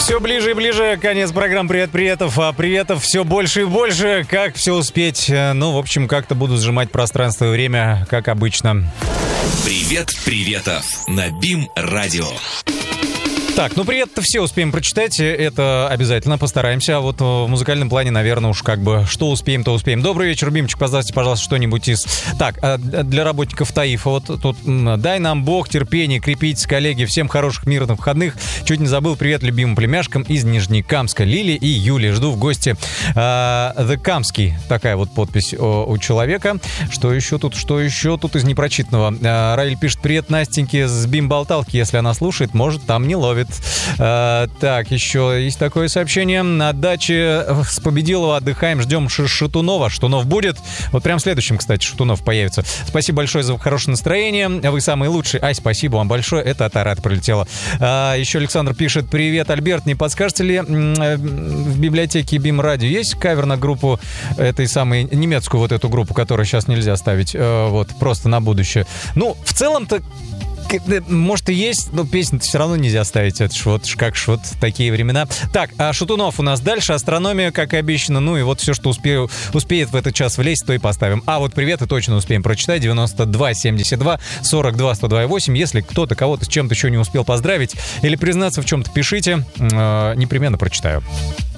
Все ближе и ближе, конец программы «Привет-приветов», а приветов все больше и больше. Как все успеть? Ну, в общем, как-то буду сжимать пространство и время, как обычно. Привет, приветов на БИМ-радио. Так, ну привет-то все успеем прочитать, это обязательно, постараемся. А вот в музыкальном плане, наверное, уж как бы что успеем, то успеем. Добрый вечер, Бимчик, поставьте, пожалуйста, что-нибудь из... Так, для работников ТАИФа, вот тут дай нам Бог терпения, крепитесь, коллеги, всем хороших мирных выходных. Чуть не забыл, привет любимым племяшкам из Нижнекамска, Лили и Юли. Жду в гости. The Камский, такая вот подпись у человека. Что еще тут из непрочитанного? Раиль пишет, привет Настеньке с Бим-болталки, если она слушает, может, там не ловит. Так, еще есть такое сообщение. На даче с Победилова отдыхаем, ждем Шатунова. Шатунов будет. Вот прям следующим, кстати, Шатунов появится. Спасибо большое за хорошее настроение. Вы самые лучшие. Ай, спасибо вам большое. Это от Арат прилетело. Еще Александр пишет, привет, Альберт. Не подскажете ли, в библиотеке БИМ-радио есть кавер на группу этой самой немецкую вот эту группу, которую сейчас нельзя ставить? Вот, просто на будущее. Ну, в целом-то может и есть, но песню-то все равно нельзя ставить. Это ж вот такие времена. Так, а Шатунов у нас дальше. Астрономия, как и обещано. Ну и вот все, что успеет в этот час влезть, то и поставим. А вот приветы точно успеем прочитать. 92 72 42 102 Если кто-то кого-то с чем-то еще не успел поздравить или признаться в чем-то, пишите. Непременно прочитаю.